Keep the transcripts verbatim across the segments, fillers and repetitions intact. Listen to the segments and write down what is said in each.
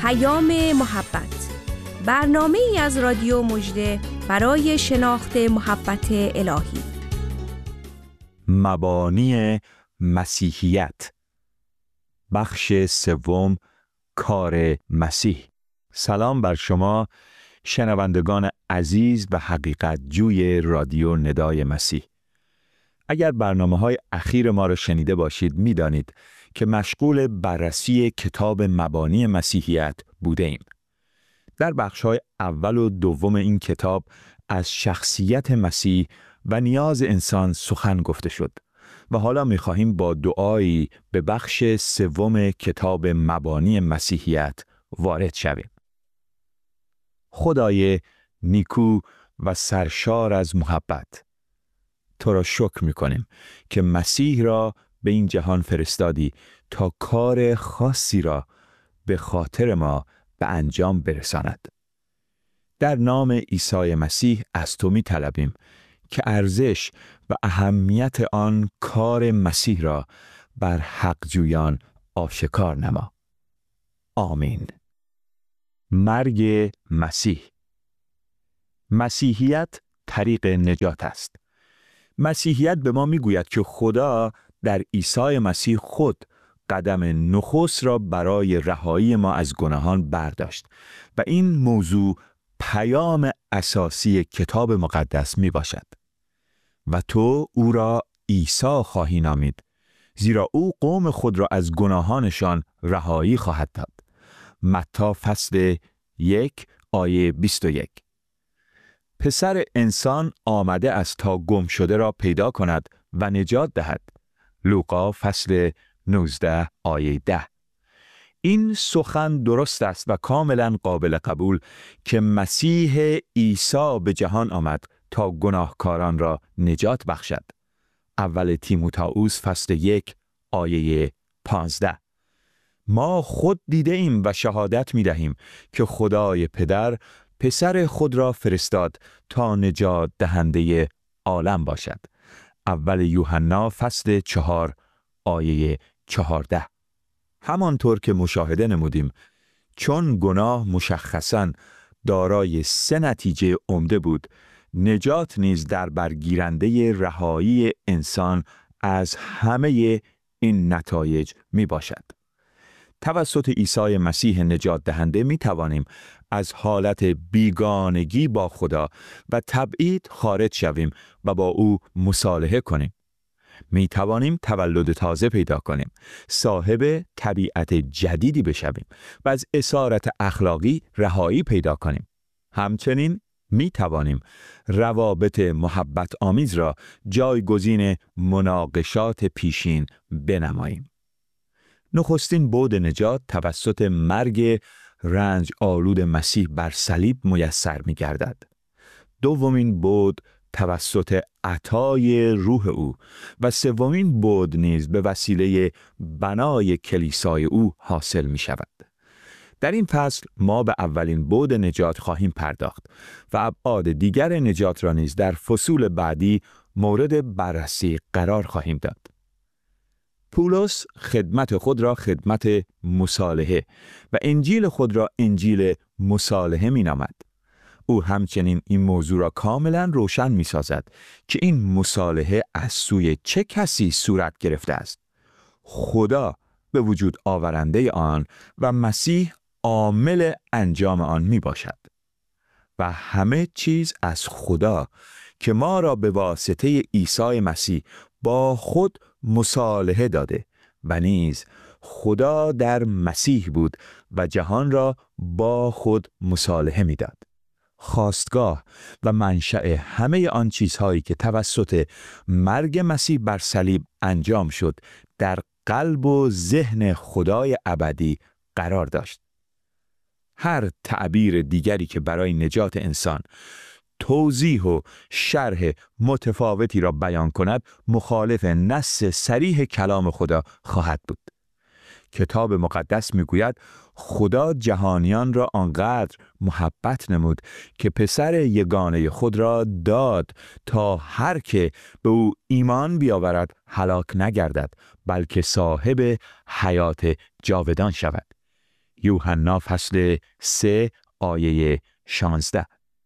پیام محبت، برنامه ای از رادیو مژده برای شناخت محبت الهی. مبانی مسیحیت، بخش سوم، کار مسیح. سلام بر شما شنوندگان عزیز و حقیقت جوی رادیو ندای مسیح. اگر برنامه‌های اخیر ما را شنیده باشید می‌دانید که مشغول بررسی کتاب مبانی مسیحیت بوده ایم. در بخش‌های اول و دوم این کتاب از شخصیت مسیح و نیاز انسان سخن گفته شد و حالا می‌خواهیم با دعایی به بخش سوم کتاب مبانی مسیحیت وارد شویم. خدای نیکو و سرشار از محبت، تو را شکر می‌کنیم که مسیح را به این جهان فرستادی تا کار خاصی را به خاطر ما به انجام برساند. در نام عیسی مسیح از تو می‌طلبیم که ارزش و اهمیت آن کار مسیح را بر حقجویان آشکار نما. آمین. مرگ مسیح. مسیحیت طریق نجات است. مسیحیت به ما میگوید که خدا در عیسی مسیح خود قدم نخست را برای رهایی ما از گناهان برداشت و این موضوع پیام اساسی کتاب مقدس می باشد. و تو او را عیسی خواهی نامید، زیرا او قوم خود را از گناهانشان رهایی خواهد داد. متی فصل یک آیه بیست و یک. پسر انسان آمده است تا گم شده را پیدا کند و نجات دهد. لوقا فصل نوزده آیه ده. این سخن درست است و کاملا قابل قبول که مسیح عیسی به جهان آمد تا گناهکاران را نجات بخشد. اول تیموتائوس فصل یک آیه پانزده. ما خود دیده ایم و شهادت می دهیم که خدای پدر پسر خود را فرستاد تا نجات دهنده عالم باشد. اول یوحنا فصل چهار آیه چهارده. همانطور که مشاهده نمودیم، چون گناه مشخصاً دارای سه نتیجه عمده بود، نجات نیز در برگیرنده رهایی انسان از همه این نتایج می باشد. توسط عیسی مسیح نجات دهنده می توانیم از حالت بیگانگی با خدا و تبعید خارج شویم و با او مصالحه کنیم. می توانیم تولد تازه پیدا کنیم، صاحب طبیعت جدیدی بشویم و از اسارت اخلاقی رهایی پیدا کنیم. همچنین می توانیم روابط محبت آمیز را جایگزین مناقشات پیشین بنماییم. نخستین بعد نجات توسط مرگ رنج آلود مسیح بر صلیب میسر می گردد. دومین بعد توسط عطای روح او و سومین بعد نیز به وسیله بنای کلیسای او حاصل می شود. در این فصل ما به اولین بعد نجات خواهیم پرداخت و ابعاد دیگر نجات را نیز در فصول بعدی مورد بررسی قرار خواهیم داد. پولس خدمت خود را خدمت مصالحه و انجیل خود را انجیل مصالحه می نامد. او همچنین این موضوع را کاملا روشن می سازد که این مصالحه از سوی چه کسی صورت گرفته است. خدا به وجود آورنده آن و مسیح عامل انجام آن می باشد. و همه چیز از خدا که ما را به واسطه عیسی مسیح با خود مصالحه داده و نیز خدا در مسیح بود و جهان را با خود مصالحه می داد. خاستگاه و منشأ همه آن چیزهایی که توسط مرگ مسیح بر صلیب انجام شد در قلب و ذهن خدای ابدی قرار داشت. هر تعبیر دیگری که برای نجات انسان توضیح و شرح متفاوتی را بیان کند مخالف نص صریح کلام خدا خواهد بود. کتاب مقدس میگوید خدا جهانیان را آنقدر محبت نمود که پسر یگانه خود را داد تا هر که به او ایمان بیاورد هلاک نگردد بلکه صاحب حیات جاودان شود. یوحنا فصل سه آیه شانزده.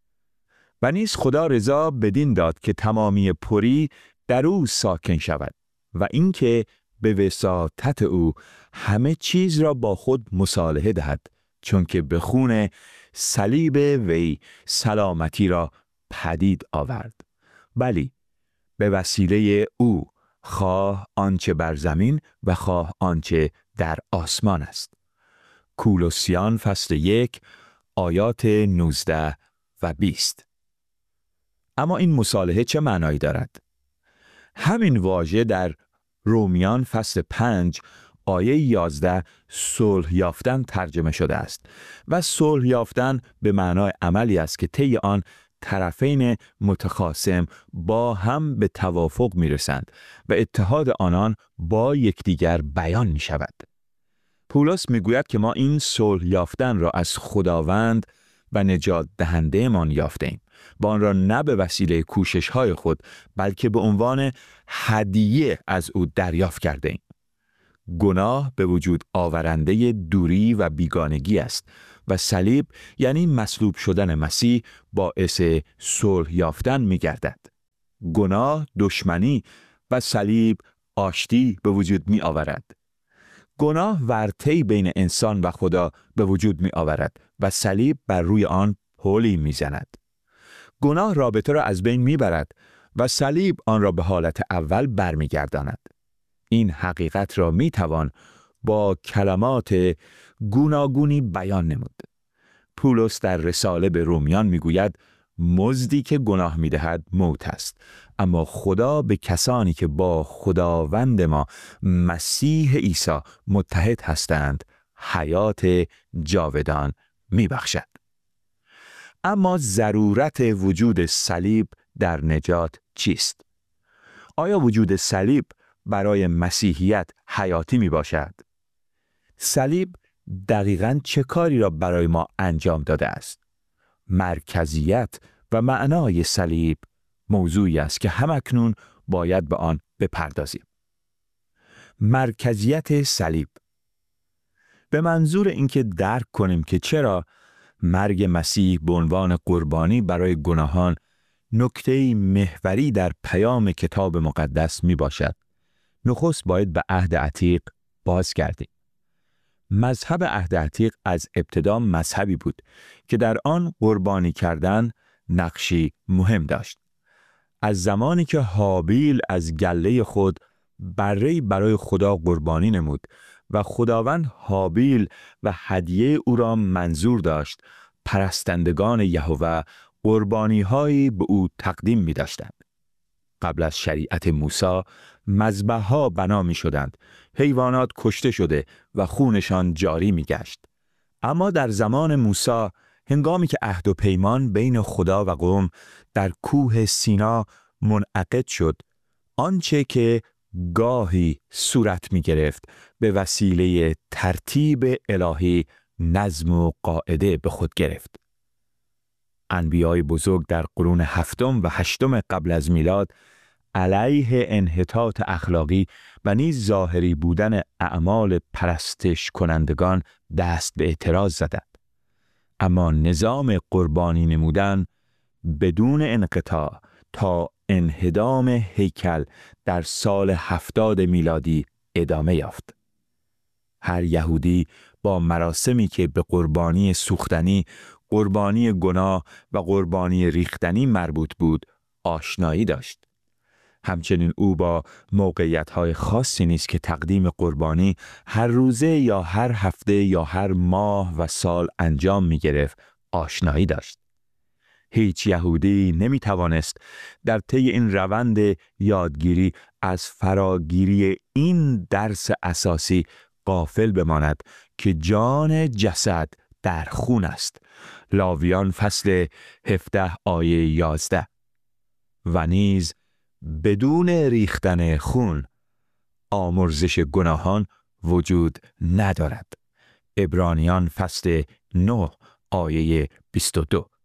و نیز خدا رضا بدین داد که تمامی پری در او ساکن شود و اینکه به وساطت او همه چیز را با خود مصالحه دهد، چون که به خون صلیب وی سلامتی را پدید آورد. بلی به وسیله او، خواه آنچه بر زمین و خواه آنچه در آسمان است. کولوسیان فصل یک آیات نوزده و بیست. اما این مصالحه چه معنایی دارد؟ همین واژه در رومیان فصل پنج آیه یازده صلح یافتن ترجمه شده است و صلح یافتن به معنای عملی است که طی آن طرفین متخاصم با هم به توافق می رسند و اتحاد آنان با یکدیگر بیان می شود. پولس می گوید که ما این صلح یافتن را از خداوند و نجات دهنده مان یافته ایم، با آن را نه به وسیله کوشش های خود بلکه به عنوان هدیه از او دریافت کرده ایم. گناه به وجود آورنده دوری و بیگانگی است و صلیب یعنی مصلوب شدن مسیح باعث صلح یافتن می گردد. گناه دشمنی و صلیب آشتی به وجود می آورد. گناه ورطه‌ای بین انسان و خدا به وجود می آورد و صلیب بر روی آن پلی می زند. گناه رابطه را از بین می برد و صلیب آن را به حالت اول برمی گرداند. این حقیقت را می توان با کلمات گوناگونی بیان نمود. پولس در رساله به رومیان می گوید مزدی که گناه می دهد موت است، اما خدا به کسانی که با خداوند ما مسیح عیسی متحد هستند حیات جاودان می بخشد. اما ضرورت وجود صلیب در نجات چیست؟ آیا وجود صلیب برای مسیحیت حیاتی می باشد؟ صلیب دقیقاً چه کاری را برای ما انجام داده است؟ مرکزیت و معنای صلیب موضوعی است که همکنون باید به آن بپردازیم. مرکزیت صلیب به منظور اینکه درک کنیم که چرا مرگ مسیح به عنوان قربانی برای گناهان نکته محوری در پیام کتاب مقدس می باشد، نخست باید به عهد عتیق باز گردیم. مذهب عهد عتیق از ابتدا مذهبی بود که در آن قربانی کردن نقشی مهم داشت. از زمانی که هابیل از گله خود بره‌ای برای خدا قربانی نمود و خداوند هابیل و هدیه او را منظور داشت، پرستندگان یهوه قربانی‌هایی به او تقدیم می‌داشتند. قبل از شریعت موسی مذبح‌ها بنا می‌شدند، حیوانات کشته شده و خونشان جاری می‌گشت. اما در زمان موسی، هنگامی که عهد و پیمان بین خدا و قوم در کوه سینا منعقد شد، آنچه که گاهی صورت می‌گرفت به وسیله ترتیب الهی نظم و قاعده به خود گرفت. انبیای بزرگ در قرون هفتم و هشتم قبل از میلاد علیه انحطاط اخلاقی و نیز ظاهری بودن اعمال پرستش کنندگان دست به اعتراض زدند. اما نظام قربانی نمودن بدون انقطاع تا انهدام هیکل در سال هفتاد میلادی ادامه یافت. هر یهودی با مراسمی که به قربانی سوختنی، قربانی گناه و قربانی ریختنی مربوط بود آشنایی داشت. همچنین او با موقعیت‌های خاصی نیز که تقدیم قربانی هر روزه یا هر هفته یا هر ماه و سال انجام می‌گرفت آشنایی داشت. هیچ یهودی نمی‌توانست در طی این روند یادگیری از فراگیری این درس اساسی غافل بماند که جان جسد در خون است. لاویان فصل هفده آیه یازده. و نیز بدون ریختن خون آمرزش گناهان وجود ندارد. عبرانیان فصل نه آیه بیست و دو.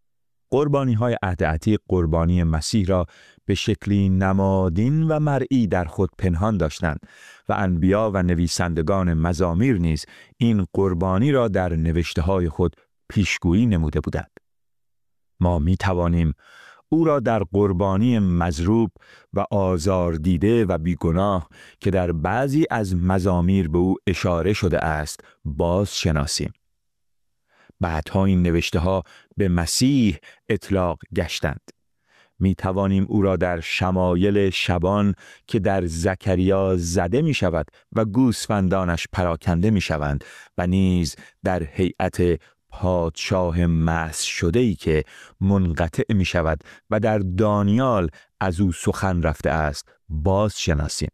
قربانی های عهد عتیق قربانی مسیح را به شکلی نمادین و مرئی در خود پنهان داشتند و انبیا و نویسندگان مزامیر نیز این قربانی را در نوشته های خود پیشگویی نموده بودند. ما می توانیم او را در قربانی مضروب و آزار دیده و بیگناه که در بعضی از مزامیر به او اشاره شده است باز شناسیم. بعدها این نوشته ها به مسیح اطلاق گشتند. می توانیم او را در شمایل شبان که در زکریا زده می شود و گوسفندانش پراکنده می شوند و نیز در هیئت پادشاه مسح شده‌ای که منقطع می شود و در دانیال از او سخن رفته است باز شناسیم.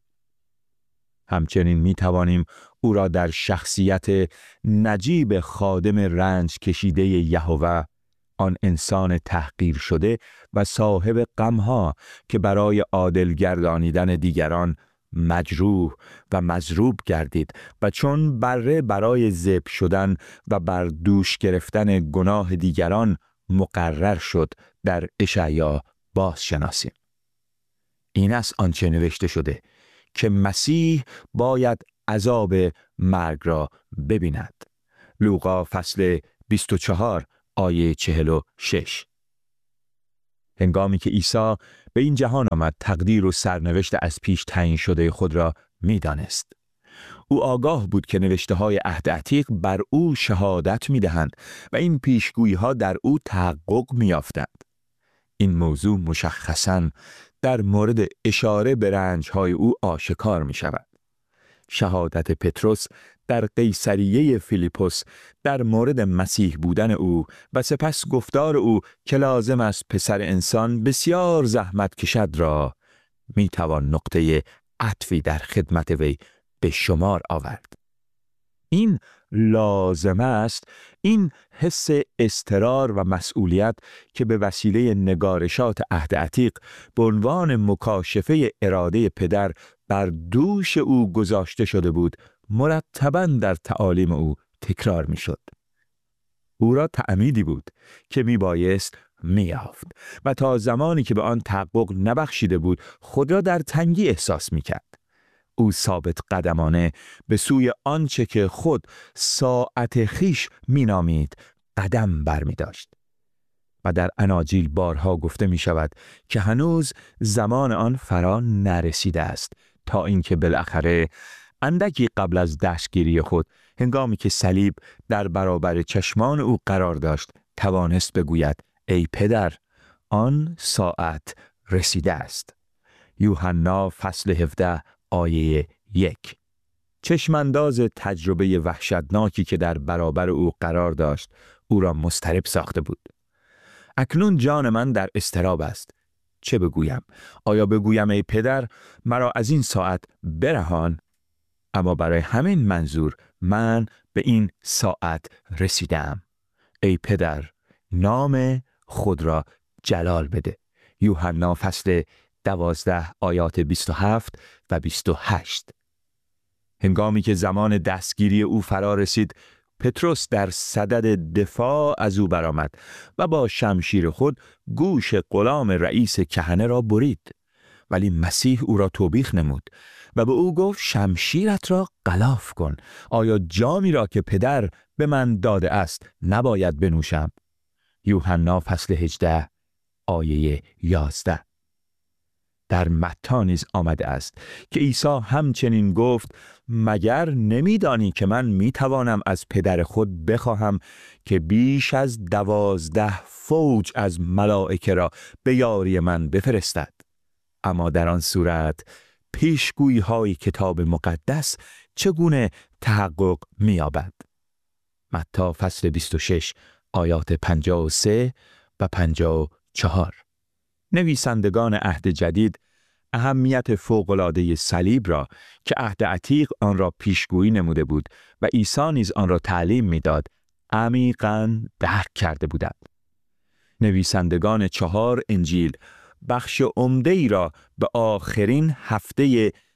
همچنین می توانیم او را در شخصیت نجیب خادم رنج کشیده یهوه، آن انسان تحقیر شده و صاحب غمها که برای عادل گردانیدن دیگران مجروح و مضروب گردید و چون بره برای ذبح شدن و بر دوش گرفتن گناه دیگران مقرر شد در اشعیا باز شناسیم. این است آنچه نوشته شده که مسیح باید عذاب مرگ را ببیند. لوقا فصل بیست و چهار آیه چهل و شش. هنگامی که عیسی به این جهان آمد تقدیر و سرنوشت از پیش تعیین شده خود را می دانست. او آگاه بود که نوشته های عهد عتیق بر او شهادت می دهند و این پیشگویی ها در او تحقق می یافتند. این موضوع مشخصاً در مورد اشاره به رنج های او آشکار می شود. شهادت پتروس در قیصریه فیلیپوس در مورد مسیح بودن او و سپس گفتار او که لازم است پسر انسان بسیار زحمت کشد را می توان نقطه عطفی در خدمت وی به شمار آورد. این لازم است، این حس اضطرار و مسئولیت که به وسیله نگارشات عهد عتیق به عنوان مکاشفه اراده پدر بر دوش او گذاشته شده بود، مرتباً در تعالیم او تکرار می شد. او را تعمیدی بود که می بایست می یافت و تا زمانی که به آن تحقق نبخشیده بود خود را در تنگی احساس می کرد. او ثابت قدمانه به سوی آنچه که خود ساعت خیش می نامید قدم بر می داشت. و در اناجیل بارها گفته می شود که هنوز زمان آن فرا نرسیده است تا اینکه بالاخره اندکی قبل از دستگیری خود، هنگامی که صلیب در برابر چشمان او قرار داشت، توانست بگوید ای پدر، آن ساعت رسیده است. یوحنا فصل هفده آیه یک. چشمانداز تجربه وحشتناکی که در برابر او قرار داشت او را مضطرب ساخته بود. اکنون جان من در اضطراب است. چه بگویم؟ آیا بگویم ای پدر مرا از این ساعت برهان؟ اما برای همین منظور من به این ساعت رسیدم. ای پدر، نام خود را جلال بده. یوحنا فصل دوازده آیات بیست و هفت و بیست و هشت. هنگامی که زمان دستگیری او فرا رسید، پتروس در صدد دفاع از او برآمد و با شمشیر خود گوش غلام رئیس کهنه را برید. ولی مسیح او را توبیخ نمود و به او گفت شمشیرت را غلاف کن. آیا جامی را که پدر به من داده است نباید بنوشم؟ یوحنا فصل هجده آیه یازده. در متی نیز آمده است که عیسی همچنین گفت مگر نمیدانی که من میتوانم از پدر خود بخواهم که بیش از دوازده فوج از ملائکه را به یاری من بفرستد؟ اما در آن صورت پیشگویی های کتاب مقدس چگونه تحقق می‌یابد؟ متی فصل بیست و شش آیات پنجاه و سه و پنجاه و چهار. نویسندگان عهد جدید اهمیت فوق‌العاده صلیب را که عهد عتیق آن را پیشگویی نموده بود و عیسی نیز آن را تعلیم می‌داد، عمیقاً درک کرده بودند. نویسندگان چهار انجیل بخش عمده‌ای را به آخرین هفته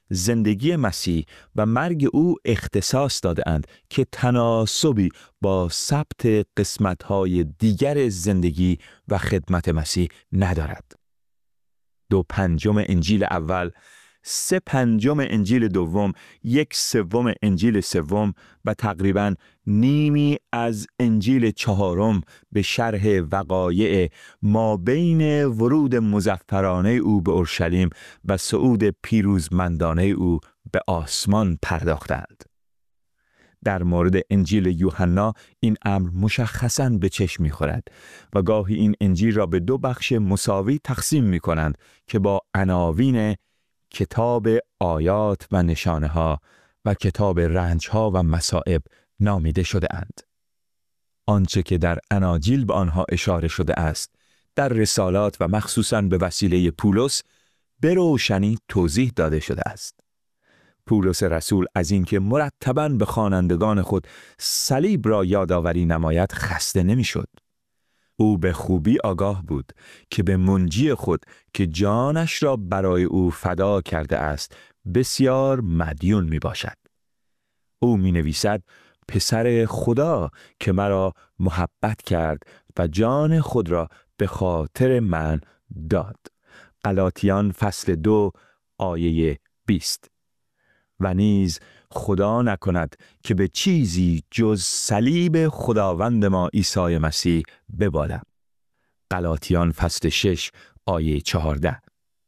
زندگی مسیح و مرگ او اختصاص داده‌اند که تناسبی با ثبت قسمت‌های دیگر زندگی و خدمت مسیح ندارد. دو پنجم انجیل اول، سه پنجم انجیل دوم، یک سوم انجیل سوم و تقریباً نیمی از انجیل چهارم به شرح وقایع ما بین ورود مظفرانه او به اورشلیم و صعود پیروزمندانه او به آسمان پرداختند. در مورد انجیل یوحنا این امر مشخصاً به چشم می‌خورد و گاهی این انجیل را به دو بخش مساوی تقسیم می‌کنند که با عناوین کتاب آیات و نشانه‌ها و کتاب رنج‌ها و مصائب نامیده شده اند. آنچه که در اناجیل به آنها اشاره شده است، در رسالات و مخصوصاً به وسیله پولس به روشنی توضیح داده شده است. پولس رسول از اینکه مرتباً به خوانندگان خود صلیب را یادآوری نماید خسته نمی‌شد. او به خوبی آگاه بود که به منجی خود که جانش را برای او فدا کرده است بسیار مدیون می باشد. او می نویسد پسر خدا که مرا محبت کرد و جان خود را به خاطر من داد. غلاطیان فصل دو آیه بیست. و نیز خدا نکند که به چیزی جز صلیب خداوند ما عیسی مسیح ببالم. غلاطیان فصل شش آیه چهارده.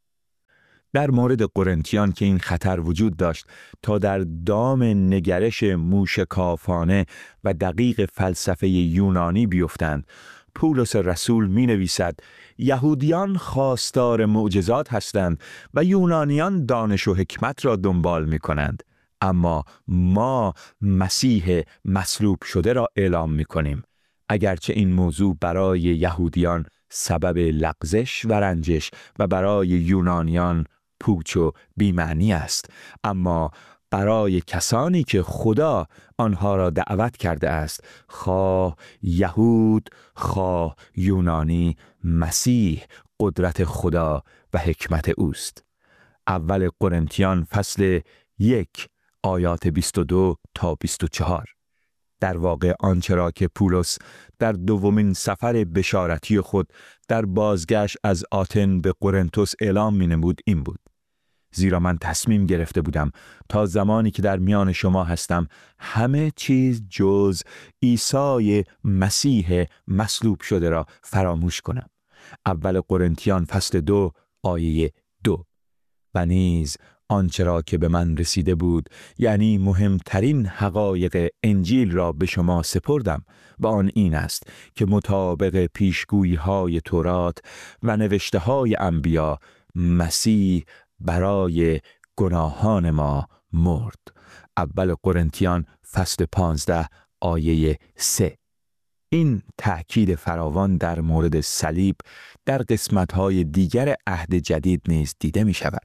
در مورد قرنتیان که این خطر وجود داشت تا در دام نگرش موشکافانه و دقیق فلسفه یونانی بیفتند، پولس رسول می نویسد یهودیان خواستار معجزات هستند و یونانیان دانش و حکمت را دنبال می کنند، اما ما مسیح مصلوب شده را اعلام می کنیم. اگرچه این موضوع برای یهودیان سبب لغزش و رنجش و برای یونانیان پوچ و بی‌معنی است، اما برای کسانی که خدا آنها را دعوت کرده است، خواه یهود خواه یونانی، مسیح قدرت خدا و حکمت اوست. اول قرنتیان فصل یک آیات بیست و دو تا بیست و چهار. در واقع آنچه را که پولس در دومین سفر بشارتی خود در بازگشت از آتن به قرنتوس اعلام می نمود این بود: زیرا من تصمیم گرفته بودم تا زمانی که در میان شما هستم همه چیز جز عیسی مسیح مصلوب شده را فراموش کنم. اول قرنتیان فصل دو آیه دو. و نیز آنچه را که به من رسیده بود، یعنی مهمترین حقایق انجیل را به شما سپردم و آن این است که مطابق پیشگویی های تورات و نوشته های انبیا مسیح برای گناهان ما مرد. اول قرنتیان فصل پانزده آیه سه. این تأکید فراوان در مورد صلیب در قسمت‌های دیگر عهد جدید نیز دیده می شود.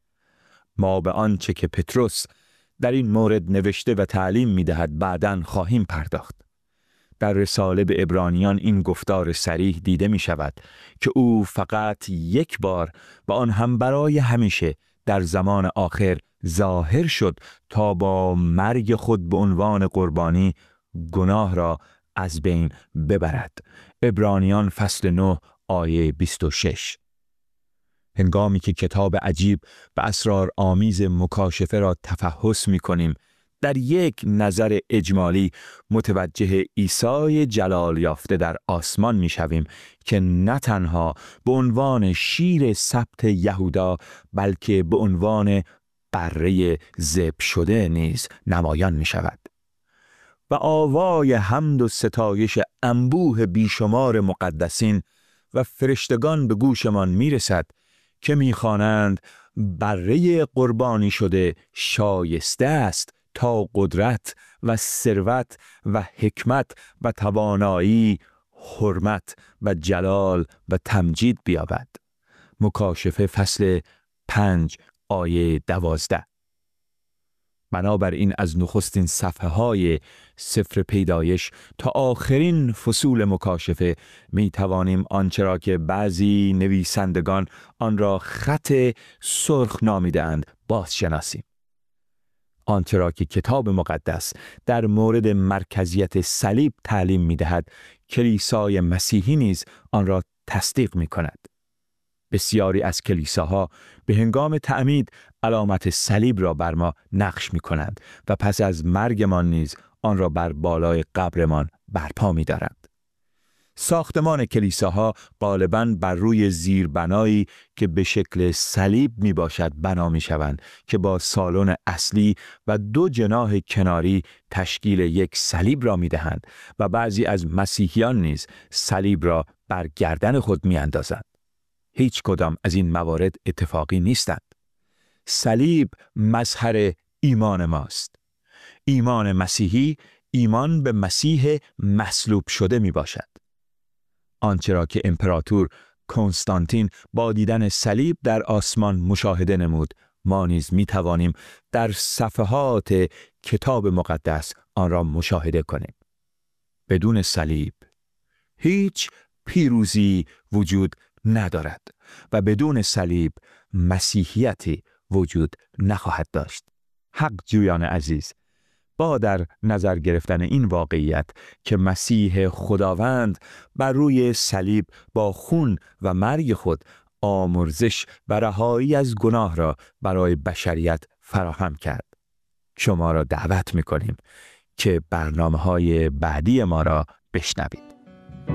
ما به آنچه که پتروس در این مورد نوشته و تعلیم می دهد بعداً خواهیم پرداخت. در رساله به عبرانیان این گفتار صریح دیده می شود که او فقط یک بار و آن هم برای همیشه در زمان آخر ظاهر شد تا با مرگ خود به عنوان قربانی گناه را از بین ببرد. عبرانیان فصل نه آیه بیست و شش. هنگامی که کتاب عجیب و اسرار آمیز مکاشفه را تفحص می کنیم، در یک نظر اجمالی متوجه عیسی جلال یافته در آسمان می شویم که نه تنها به عنوان شیر سبت یهودا بلکه به عنوان بره ذبح شده نیز نمایان می شود. و آوای حمد و ستایش انبوه بیشمار مقدسین و فرشتگان به گوشمان می رسد که می خوانند بره قربانی شده شایسته است تا قدرت و ثروت و حکمت و توانایی، حرمت و جلال و تمجید بیابد. مکاشفه فصل پنج آیه دوازده. بنابراین از نخستین صفحه های سفر پیدایش تا آخرین فصول مکاشفه می توانیم آنچه را که بعضی نویسندگان آن را خط سرخ نامیده‌اند بازشناسیم. آنچه را که کتاب مقدس در مورد مرکزیت صلیب تعلیم می دهد، کلیسای مسیحی نیز آن را تصدیق می کند. بسیاری از کلیساها به هنگام تعمید علامت صلیب را بر ما نقش می کنند و پس از مرگمان نیز آن را بر بالای قبرمان برپا می دارند. ساختمان کلیساها غالباً بر روی زیربنایی که به شکل صلیب می باشد بنا می شوند که با سالن اصلی و دو جناح کناری تشکیل یک صلیب را می دهند و بعضی از مسیحیان نیز صلیب را بر گردن خود می اندازند. هیچ کدام از این موارد اتفاقی نیستند. صلیب مظهر ایمان ماست. ایمان مسیحی ایمان به مسیح مصلوب شده می باشد. آنچه را که امپراتور کنستانتین با دیدن صلیب در آسمان مشاهده نمود، ما نیز می توانیم در صفحات کتاب مقدس آن را مشاهده کنیم. بدون صلیب هیچ پیروزی وجود ندارد و بدون صلیب مسیحیتی وجود نخواهد داشت. حق جویان عزیز، با در نظر گرفتن این واقعیت که مسیح خداوند بر روی صلیب با خون و مرگ خود آمرزش و رهایی از گناه را برای بشریت فراهم کرد، شما را دعوت می‌کنیم که برنامه‌های بعدی ما را بشنوید.